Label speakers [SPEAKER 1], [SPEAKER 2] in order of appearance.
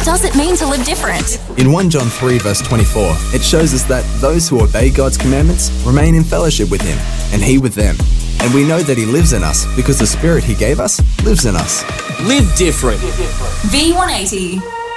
[SPEAKER 1] does it mean to live different?
[SPEAKER 2] In 1 John 3 verse 24, it shows us that those who obey God's commandments remain in fellowship with Him, and He with them. And we know that He lives in us because the Spirit He gave us lives in us.
[SPEAKER 3] Live different.
[SPEAKER 1] V180.